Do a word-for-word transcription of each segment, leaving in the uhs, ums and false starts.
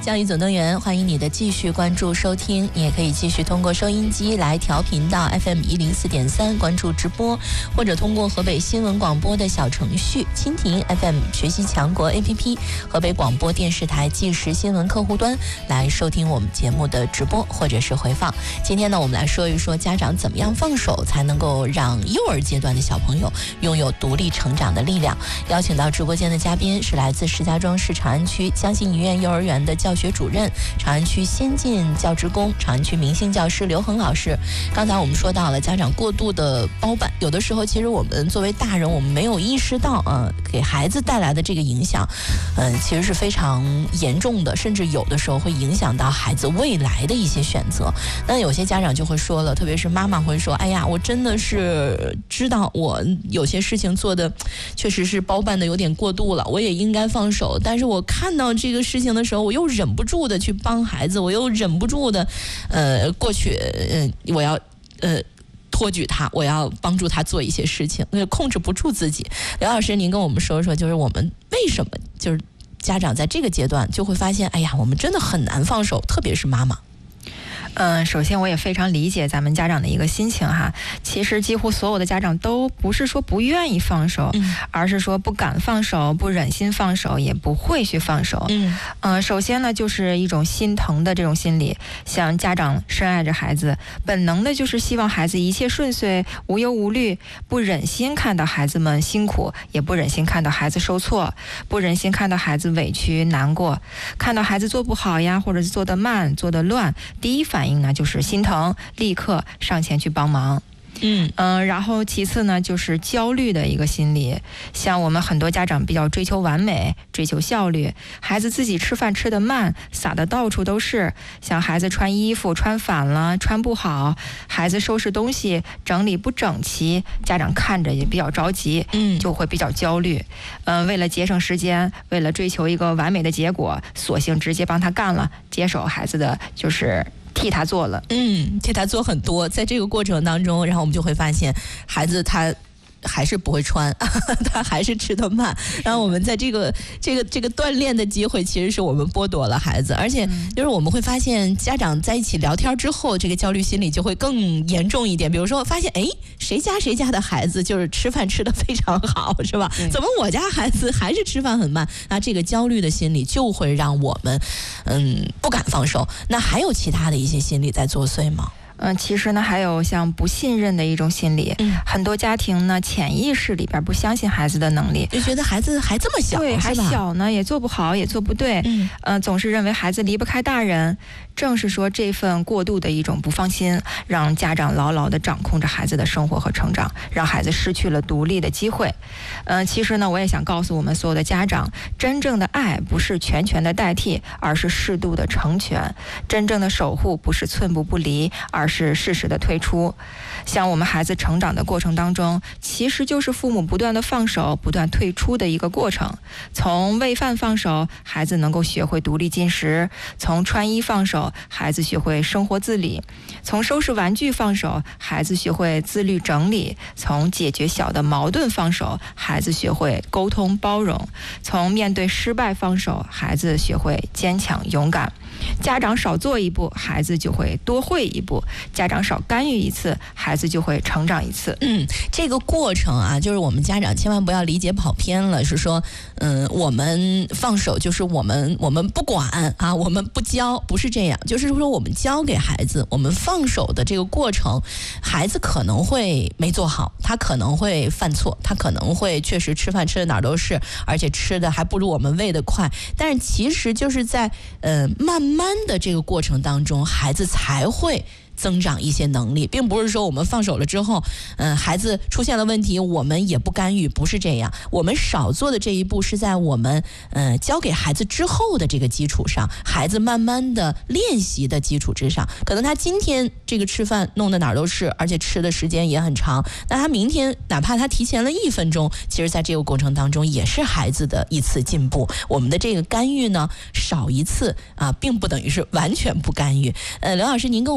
教育总动员，欢迎你的继续关注收听，你也可以继续通过收音机来调频到 F M 一零四点三关注直播，或者通过河北新闻广播的小程序蜻蜓 F M 学习强国 A P P 河北广播电视台即时新闻客户端来收听我们节目的直播或者是回放。今天呢，我们来说一说家长怎么样放手才能够让幼儿阶段的小朋友拥有独立成长的力量。邀请到直播间的嘉宾是来自石家庄市长安区江信医院幼儿园的教学主任、长安区先进教职工、长安区明星教师刘恒老师。刚才我们说到了家长过度的包办，有的时候其实我们作为大人，我们没有意识到啊、呃，给孩子带来的这个影响，嗯、呃，其实是非常严重的，甚至有的时候会影响到孩子未来的一些选择。那有些家长就会说了，特别是妈妈会说：“哎呀，我真的是知道我有些事情做的确实是包办的有点过度了，我也应该放手。但是我看到这个事情的时候，我又忍不住的去帮孩子，我又忍不住的，呃，过去，呃，我要，呃。”托举他，我要帮助他做一些事情，控制不住自己。刘老师，您跟我们说说，就是我们为什么就是家长在这个阶段就会发现，哎呀，我们真的很难放手，特别是妈妈。 嗯，首先我也非常理解咱们家长的一个心情哈。其实几乎所有的家长都不是说不愿意放手，嗯、而是说不敢放手，不忍心放手，也不会去放手。嗯，呃，首先呢，就是一种心疼的这种心理，像家长深爱着孩子，本能的就是希望孩子一切顺遂，无忧无虑，不忍心看到孩子们辛苦，也不忍心看到孩子受挫，不忍心看到孩子委屈难过，看到孩子做不好呀，或者是做得慢、做得乱，第一反应呢就是心疼，立刻上前去帮忙。嗯嗯、呃，然后其次呢，就是焦虑的一个心理。像我们很多家长比较追求完美，追求效率，孩子自己吃饭吃得慢，撒得到处都是。像孩子穿衣服穿反了，穿不好，孩子收拾东西整理不整齐，家长看着也比较着急，嗯，就会比较焦虑。嗯、呃，为了节省时间，为了追求一个完美的结果，索性直接帮他干了，接手孩子的就是替他做了， 嗯，替他做很多。在这个过程当中，然后我们就会发现，孩子他还是不会穿，他还是吃得慢。然后我们在这个这个这个锻炼的机会，其实是我们剥夺了孩子。而且就是我们会发现，家长在一起聊天之后，这个焦虑心理就会更严重一点。比如说，发现哎，谁家谁家的孩子就是吃饭吃得非常好，是吧？怎么我家孩子还是吃饭很慢？那这个焦虑的心理就会让我们嗯不敢放手。那还有其他的一些心理在作祟吗？ 嗯，其实呢，还有像不信任的一种心理，嗯、很多家庭呢，潜意识里边不相信孩子的能力， 就觉得孩子还这么小， 对，还小呢，也做不好，也做不对，嗯，呃，总是认为孩子离不开大人。正是说这份过度的一种不放心，让家长牢牢地掌控着孩子的生活和成长，让孩子失去了独立的机会。嗯、呃，其实呢，我也想告诉我们所有的家长，真正的爱不是全权的代替，而是适度的成全；真正的守护不是寸步不离，而是适时的退出。像我们孩子成长的过程当中，其实就是父母不断的放手、不断退出的一个过程。从喂饭放手，孩子能够学会独立进食；从穿衣放手，孩子学会生活自理；从收拾玩具放手，孩子学会自律整理；从解决小的矛盾放手，孩子学会沟通包容；从面对失败放手，孩子学会坚强勇敢。家长少做一步，孩子就会多会一步；家长少干预一次，孩子就会成长一次。 嗯，这个过程啊，就是我们家长千万不要理解跑偏了，是说，嗯，我们放手就是我们我们不管啊，我们不教，不是这样，就是说我们教给孩子，我们放手的这个过程，孩子可能会没做好，他可能会犯错，他可能会确实吃饭吃的哪儿都是，而且吃的还不如我们喂得快，但是其实就是在呃慢慢的这个过程当中，孩子才会增长一些能力，并不是说我们放手了之后，嗯、呃，孩子出现了问题，我们也不干预，不是这样。我们少做的这一步是在我们呃教给孩子之后的这个基础上，孩子慢慢的练习的基础之上，可能他今天这个吃饭弄得哪儿都是，而且吃的时间也很长，那他明天哪怕他提前了一分钟，其实在这个过程当中也是孩子的一次进步。我们的这个干预呢，少一次啊，并不等于是完全不干预。呃，刘老师，您跟我们说说，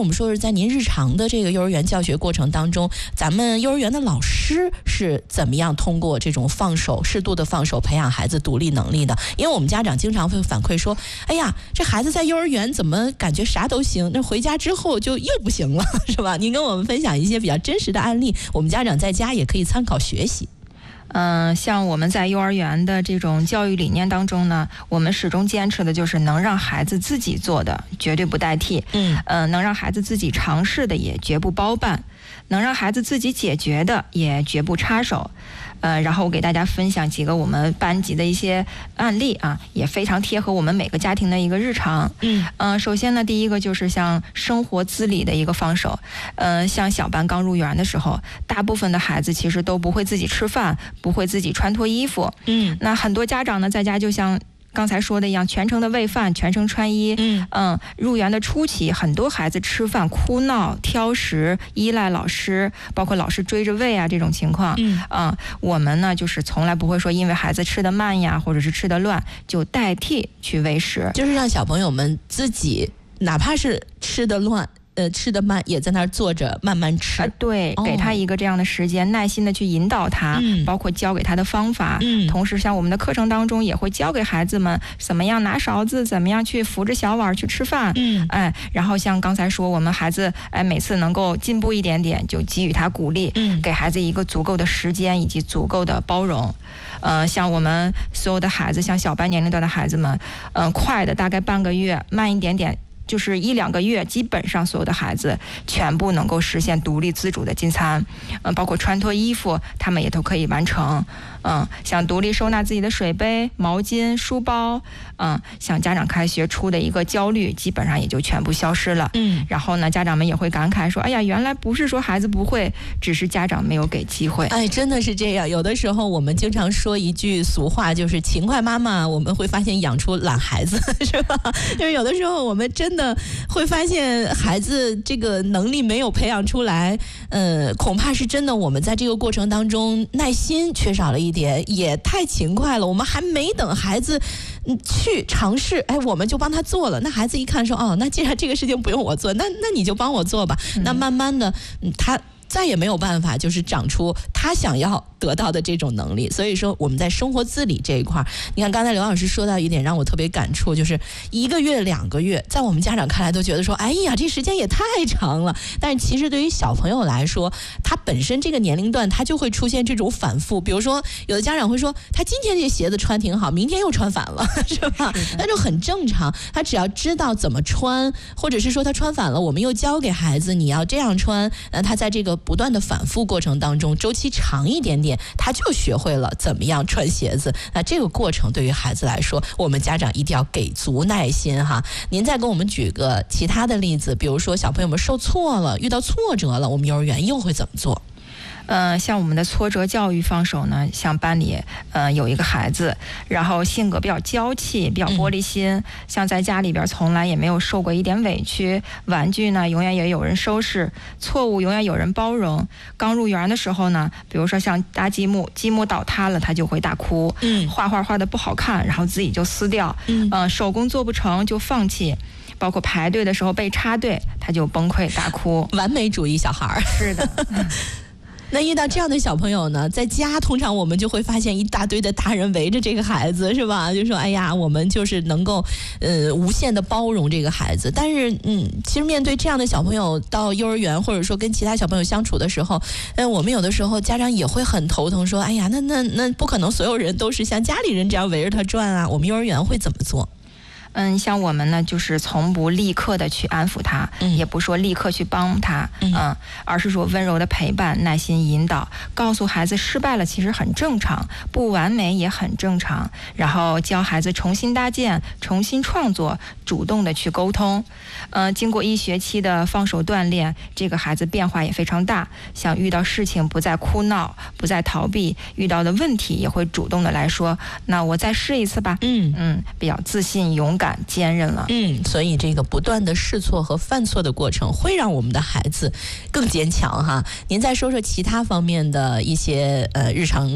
在您日常的这个幼儿园教学过程当中，咱们幼儿园的老师是怎么样通过这种放手、适度的放手培养孩子独立能力的？因为我们家长经常会反馈说，哎呀，这孩子在幼儿园怎么感觉啥都行，那回家之后就又不行了，是吧？您跟我们分享一些比较真实的案例，我们家长在家也可以参考学习。 嗯、呃，像我们在幼儿园的这种教育理念当中呢，我们始终坚持的就是能让孩子自己做的绝对不代替，嗯，呃，能让孩子自己尝试的也绝不包办，能让孩子自己解决的也绝不插手。呃，然后我给大家分享几个我们班级的一些案例啊，也非常贴合我们每个家庭的一个日常。嗯，呃，首先呢，第一个就是像生活自理的一个放手。呃，像小班刚入园的时候，大部分的孩子其实都不会自己吃饭，不会自己穿脱衣服。嗯，那很多家长呢，在家就像刚才说的一样，全程的喂饭，全程穿衣。嗯嗯，入园的初期，很多孩子吃饭哭闹、挑食、依赖老师，包括老师追着喂啊这种情况。嗯啊、嗯，我们呢就是从来不会说因为孩子吃得慢呀，或者是吃得乱，就代替去喂食， 就是让小朋友们自己，哪怕是吃得乱。呃，吃得慢，也在那儿坐着慢慢吃。 呃、对、哦，给他一个这样的时间，耐心的去引导他，嗯、包括教给他的方法。嗯，同时像我们的课程当中也会教给孩子们怎么样拿勺子，怎么样去扶着小碗去吃饭。嗯，哎，然后像刚才说，我们孩子哎每次能够进步一点点，就给予他鼓励，嗯，给孩子一个足够的时间以及足够的包容。呃，像我们所有的孩子，像小班年龄段的孩子们，嗯、呃，快的大概半个月，慢一点点。就是一两个月，基本上所有的孩子全部能够实现独立自主的进餐，嗯、呃，包括穿脱衣服，他们也都可以完成。嗯，像独立收纳自己的水杯、毛巾、书包，嗯，像家长开学出的一个焦虑，基本上也就全部消失了。嗯，然后呢，家长们也会感慨说：“哎呀，原来不是说孩子不会，只是家长没有给机会。” 哎，真的是这样。有的时候我们经常说一句俗话，就是“勤快妈妈”，我们会发现养出懒孩子，是吧？就是有的时候我们真的会发现孩子这个能力没有培养出来，呃，恐怕是真的我们在这个过程当中耐心缺少了一点。也太勤快了，我们还没等孩子去尝试，哎，我们就帮他做了。那孩子一看说，哦，那既然这个事情不用我做，那那你就帮我做吧。嗯、那慢慢的，嗯、他再也没有办法，就是长出他想要得到的这种能力。所以说我们在生活自理这一块，你看刚才刘老师说到一点让我特别感触，就是一个月两个月，在我们家长看来都觉得说，哎呀，这时间也太长了。但是其实对于小朋友来说，他本身这个年龄段他就会出现这种反复。比如说有的家长会说，他今天这鞋子穿挺好，明天又穿反了，是吧？那就很正常。他只要知道怎么穿，或者是说他穿反了，我们又教给孩子你要这样穿，那他在这个不断的反复过程当中，周期长一点点，他就学会了怎么样穿鞋子。那这个过程对于孩子来说，我们家长一定要给足耐心哈。您再给我们举个其他的例子，比如说小朋友们受挫了，遇到挫折了，我们幼儿园又会怎么做？ 呃，像我们的挫折教育放手呢，像班里呃有一个孩子，然后性格比较娇气，比较玻璃心，嗯、像在家里边从来也没有受过一点委屈，玩具呢永远也有人收拾，错误永远有人包容。刚入园的时候呢，比如说像搭积木，积木倒塌了，他就会大哭，嗯，画画画的不好看，然后自己就撕掉，嗯，呃，手工做不成就放弃。包括排队的时候被插队，他就崩溃大哭。 完美主义小孩是的。 那遇到这样的小朋友呢，在家通常我们就会发现一大堆的大人围着这个孩子，是吧？就说哎呀，我们就是能够呃无限的包容这个孩子。但是嗯，其实面对这样的小朋友到幼儿园，或者说跟其他小朋友相处的时候，呃，我们有的时候家长也会很头疼，说哎呀，那那那不可能所有人都是像家里人这样围着他转啊。我们幼儿园会怎么做？ 嗯，像我们呢，就是从不立刻的去安抚他，嗯、也不说立刻去帮他，嗯、呃，而是说温柔的陪伴、耐心引导，告诉孩子失败了其实很正常，不完美也很正常，然后教孩子重新搭建、重新创作，主动的去沟通。呃，经过一学期的放手锻炼，这个孩子变化也非常大，像遇到事情不再哭闹，不再逃避，遇到的问题也会主动的来说，那我再试一次吧，嗯嗯，比较自信、勇敢。坚韧了， 嗯，所以这个不断的试错和犯错的过程，会让我们的孩子更坚强哈。您再说说其他方面的一些呃日常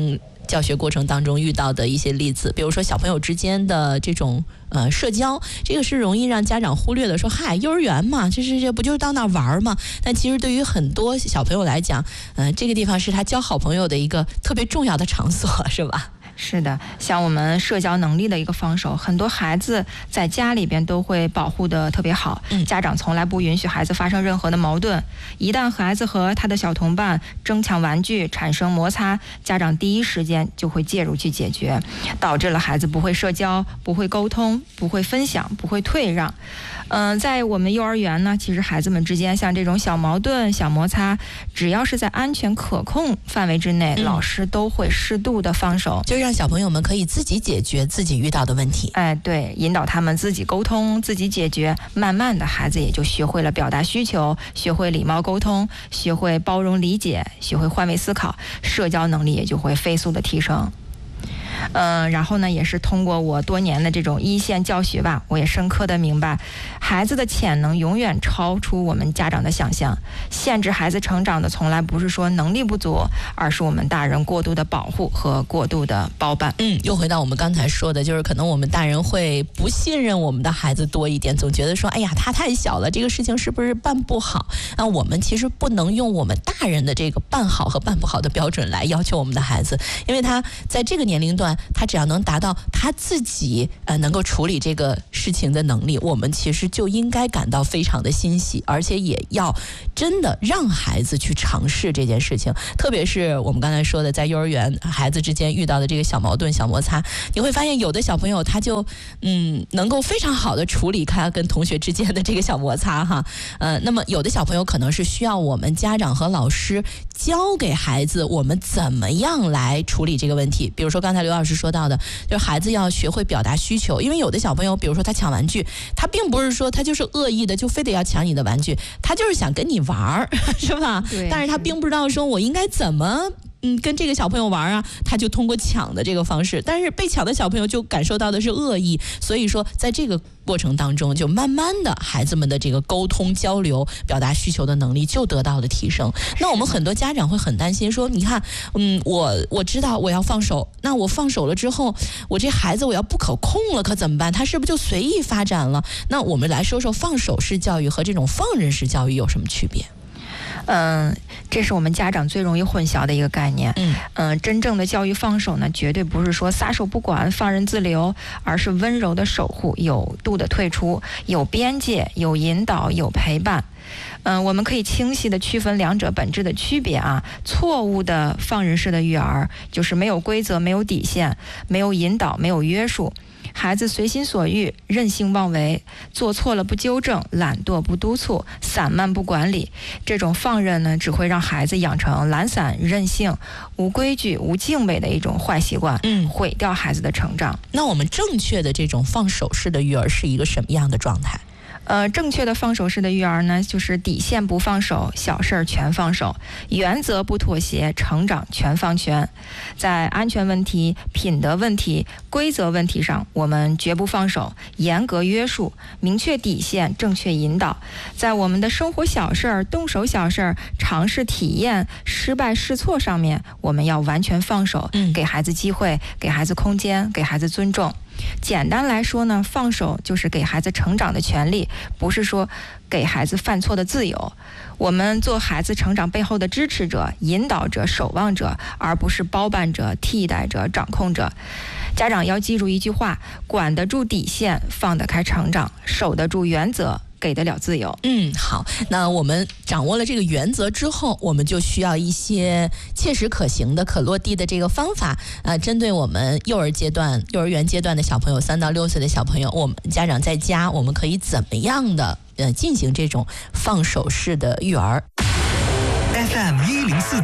教学过程当中遇到的一些例子，比如说小朋友之间的这种呃社交，这个是容易让家长忽略的，说嗨，幼儿园嘛，这是这不就是到那玩嘛？但其实对于很多小朋友来讲，嗯、呃，这个地方是他交好朋友的一个特别重要的场所，是吧？ 是的，像我们社交能力的一个放手，很多孩子在家里边都会保护的特别好， 嗯， 家长从来不允许孩子发生任何的矛盾。一旦孩子和他的小同伴争抢玩具产生摩擦，家长第一时间就会介入去解决，导致了孩子不会社交、不会沟通、不会分享、不会退让。嗯、呃，在我们幼儿园呢，其实孩子们之间像这种小矛盾、小摩擦，只要是在安全可控范围之内，嗯、老师都会适度的放手， 就让小朋友们可以自己解决自己遇到的问题。 哎，对，引导他们自己沟通、自己解决，慢慢的孩子也就学会了表达需求，学会礼貌沟通，学会包容理解，学会换位思考，社交能力也就会飞速的提升。嗯、呃，然后呢，也是通过我多年的这种一线教学吧，我也深刻的明白，孩子的潜能永远超出我们家长的想象。限制孩子成长的，从来不是说能力不足，而是我们大人过度的保护和过度的包办。 嗯，又回到我们刚才说的，就是可能我们大人会不信任我们的孩子多一点，总觉得说，哎呀，他太小了，这个事情是不是办不好？那我们其实不能用我们大人的这个办好和办不好的标准来要求我们的孩子，因为他在这个年龄段，他只要能达到他自己呃能够处理这个事情的能力，我们其实就应该感到非常的欣喜，而且也要真的让孩子去尝试这件事情。特别是我们刚才说的，在幼儿园孩子之间遇到的这个小矛盾、小摩擦，你会发现有的小朋友他就嗯能够非常好的处理他跟同学之间的这个小摩擦哈，呃，那么有的小朋友可能是需要我们家长和老师教给孩子我们怎么样来处理这个问题。比如说刚才刘老师说到的，就是孩子要学会表达需求，因为有的小朋友比如说他抢玩具，他并不是说他就是恶意的就非得要抢你的玩具，他就是想跟你玩是吧？但是他并不知道说我应该怎么嗯，跟这个小朋友玩啊，他就通过抢的这个方式，但是被抢的小朋友就感受到的是恶意，所以说在这个过程当中，就慢慢的孩子们的这个沟通交流、表达需求的能力就得到了提升。那我们很多家长会很担心说，你看，嗯，我我知道我要放手，那我放手了之后，我这孩子我要不可控了，可怎么办？他是不是就随意发展了？那我们来说说放手式教育和这种放任式教育有什么区别？ 嗯，这是我们家长最容易混淆的一个概念。嗯嗯，真正的教育放手呢，绝对不是说撒手不管、放任自流，而是温柔的守护、有度的退出、有边界、有引导、有陪伴。嗯，我们可以清晰地区分两者本质的区别啊。错误的放任式的育儿，就是没有规则、没有底线、没有引导、没有约束。孩子随心所欲、任性妄为，做错了不纠正，懒惰不督促，散漫不管理。这种放任呢，只会让孩子养成懒散、任性、无规矩、无敬畏的一种坏习惯，嗯，毁掉孩子的成长。 那我们正确的这种放手式的育儿是一个什么样的状态？ 呃，正确的放手式的育儿呢，就是底线不放手，小事儿全放手，原则不妥协，成长全放权。在安全问题、品德问题、规则问题上，我们绝不放手，严格约束，明确底线，正确引导。在我们的生活小事儿、动手小事儿、尝试体验、失败试错上面，我们要完全放手，给孩子机会，给孩子空间，给孩子尊重。简单来说呢，放手就是给孩子成长的权利，不是说给孩子犯错的自由。我们做孩子成长背后的支持者、引导者、守望者，而不是包办者、替代者、掌控者。家长要记住一句话：管得住底线，放得开成长；守得住原则，给得了自由。 嗯，好，那我们掌握了这个原则之后，我们就需要一些切实可行的、可落地的这个方法。呃，针对我们幼儿阶段、幼儿园阶段的小朋友，三到六岁的小朋友，我们家长在家，我们可以怎么样的呃进行这种放手式的育儿 ？F M 一零四。